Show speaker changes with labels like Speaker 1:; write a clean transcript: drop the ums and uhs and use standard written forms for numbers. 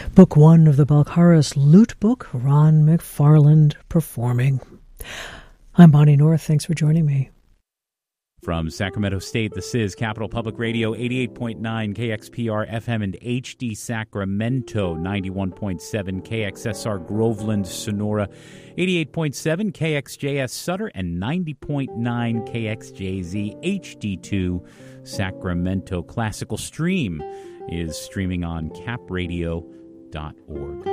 Speaker 1: Book 1 of the Balcarres Lute Book, Ron McFarland performing. I'm Bonnie North. Thanks for joining me.
Speaker 2: From Sacramento State, this is Capital Public Radio, 88.9 KXPR FM and HD Sacramento, 91.7 KXSR Groveland, Sonora, 88.7 KXJS Sutter, and 90.9 KXJZ HD2 Sacramento. Classical Stream is streaming on capradio.org.